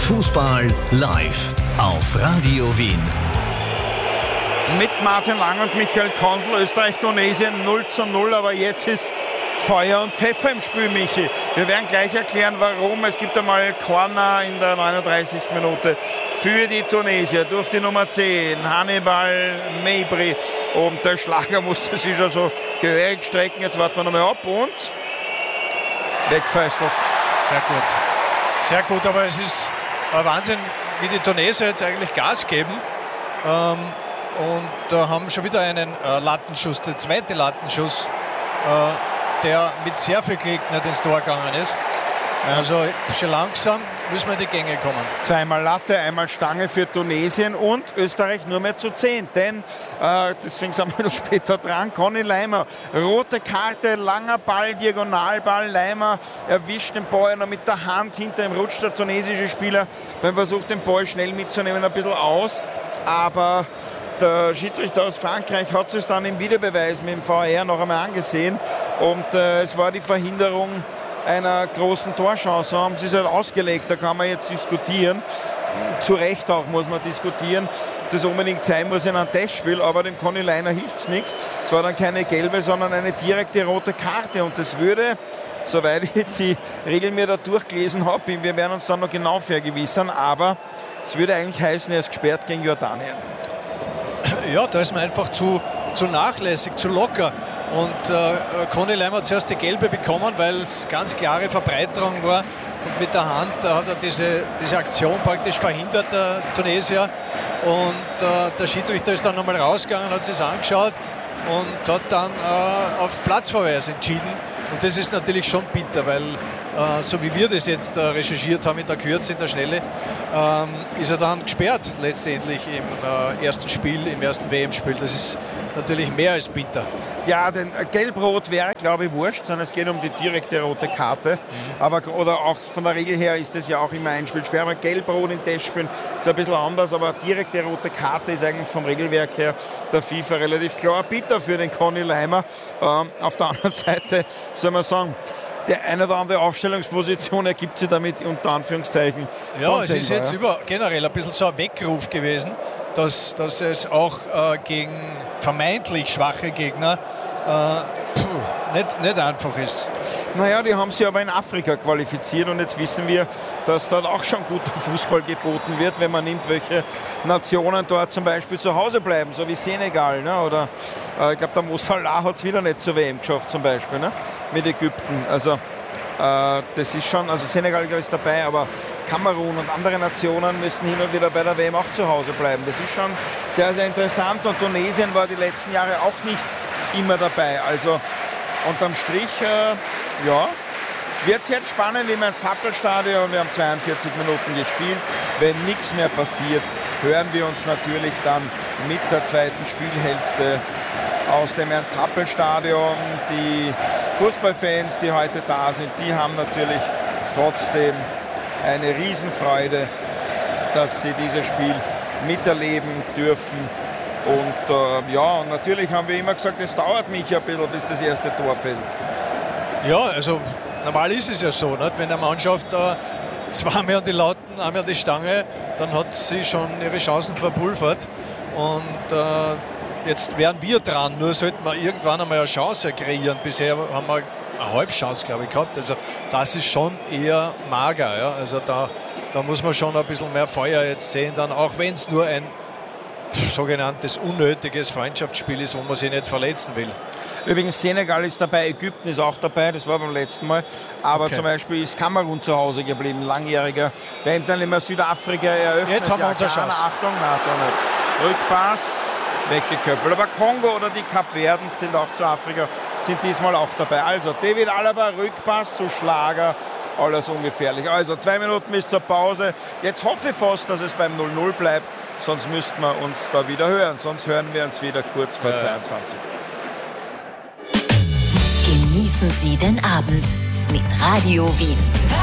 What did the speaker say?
Fußball live auf Radio Wien. Mit Martin Lang und Michael Konsel, Österreich-Tunesien 0:0, aber jetzt ist Feuer und Pfeffer im Spiel, Michi. Wir werden gleich erklären, warum. Es gibt einmal Corner in der 39. Minute für die Tunesier durch die Nummer 10, Hannibal Mejbri. Und der Schlager musste sich schon so gehörig strecken. Jetzt warten wir nochmal ab und wegfeistelt. Sehr gut. Sehr gut, aber es ist Wahnsinn, wie die Tunesier jetzt eigentlich Gas geben. Und haben schon wieder einen Lattenschuss, der zweite Lattenschuss, der mit sehr viel Glück nicht ins Tor gegangen ist. Also schon langsam müssen wir in die Gänge kommen. Zweimal Latte, einmal Stange für Tunesien und Österreich nur mehr zu 10. Denn, deswegen sind wir ein bisschen später dran, Conny Laimer, rote Karte, langer Ball, Diagonalball. Laimer erwischt den Ball noch mit der Hand, hinter ihm rutscht der tunesische Spieler beim Versuch, den Ball schnell mitzunehmen, ein bisschen aus. Aber der Schiedsrichter aus Frankreich hat es dann im Videobeweis mit dem VR noch einmal angesehen und es war die Verhinderung einer großen Torchance. Haben sie es halt ausgelegt, da kann man jetzt diskutieren. Zu Recht auch muss man diskutieren, ob das unbedingt sein muss in einem Testspiel, aber dem Conny Laimer hilft es nichts. Es war dann keine gelbe, sondern eine direkte rote Karte und das würde, soweit ich die Regeln mir da durchgelesen habe, wir werden uns dann noch genau vergewissern, aber es würde eigentlich heißen, er ist gesperrt gegen Jordanien. Ja, da ist man einfach zu nachlässig, zu locker. Und Conny Laimer hat zuerst die gelbe bekommen, weil es ganz klare Verbreiterung war. Und mit der Hand hat er diese Aktion praktisch verhindert, der Tunesier. Und der Schiedsrichter ist dann nochmal rausgegangen, hat sich angeschaut und hat dann auf Platzverweis entschieden. Und das ist natürlich schon bitter, weil so wie wir das jetzt recherchiert haben in der Kürze, in der Schnelle, ist er dann gesperrt letztendlich im ersten Spiel, im ersten WM-Spiel. Das ist natürlich mehr als bitter. Ja, denn Gelb-Rot wäre, glaube ich, wurscht, sondern es geht um die direkte rote Karte. Aber, oder auch von der Regel her ist das ja auch immer ein Spiel schwer. Aber Gelb-Rot in Testspielen ist ein bisschen anders, aber direkte rote Karte ist eigentlich vom Regelwerk her der FIFA relativ klar. Bitter für den Conny Laimer. Auf der anderen Seite soll man sagen, der eine oder andere Aufstellungsposition ergibt sich damit unter Anführungszeichen. Ja, es ist jetzt generell ein bisschen so ein Weckruf gewesen, dass es auch gegen vermeintlich schwache Gegner nicht einfach ist. Naja, die haben sich aber in Afrika qualifiziert und jetzt wissen wir, dass dort auch schon guter Fußball geboten wird, wenn man nimmt, welche Nationen dort zum Beispiel zu Hause bleiben, so wie Senegal, ne? Oder ich glaube, der Mo Salah hat es wieder nicht zur WM geschafft zum Beispiel, ne? Mit Ägypten. Also das ist schon, also Senegal ist dabei, aber Kamerun und andere Nationen müssen hin und wieder bei der WM auch zu Hause bleiben. Das ist schon sehr, sehr interessant und Tunesien war die letzten Jahre auch nicht immer dabei. Also unterm Strich, wird es jetzt spannend im Ernst-Happel-Stadion. Wir haben 42 Minuten gespielt. Wenn nichts mehr passiert, hören wir uns natürlich dann mit der zweiten Spielhälfte aus dem Ernst-Happel-Stadion. Die Fußballfans, die heute da sind, die haben natürlich trotzdem eine Riesenfreude, dass sie dieses Spiel miterleben dürfen. Und natürlich haben wir immer gesagt, es dauert mich ein bisschen, bis das erste Tor fällt. Ja, also normal ist es ja so, nicht? Wenn eine Mannschaft zweimal an die Lauten, einmal an die Stange, dann hat sie schon ihre Chancen verpulvert. Und jetzt wären wir dran, nur sollten wir irgendwann einmal eine Chance kreieren. Bisher haben wir eine Halbchance, glaube ich, gehabt. Also das ist schon eher mager. Ja? Also da muss man schon ein bisschen mehr Feuer jetzt sehen, dann, auch wenn es nur ein sogenanntes unnötiges Freundschaftsspiel ist, wo man sich nicht verletzen will. Übrigens, Senegal ist dabei, Ägypten ist auch dabei, das war beim letzten Mal. Aber zum Beispiel ist Kamerun zu Hause geblieben, langjähriger. Wenn dann immer Südafrika eröffnet. Jetzt haben wir unsere Chance. Achtung, Rückpass, weggeköpft. Aber Kongo oder die Kapverden sind auch zu Afrika, sind diesmal auch dabei. Also David Alaba, Rückpass zu Schlager, alles ungefährlich. Also 2 Minuten bis zur Pause. Jetzt hoffe ich fast, dass es beim 0:0 bleibt. Sonst müssten wir uns da wieder hören. Sonst hören wir uns wieder kurz vor 22. Genießen Sie den Abend mit Radio Wien.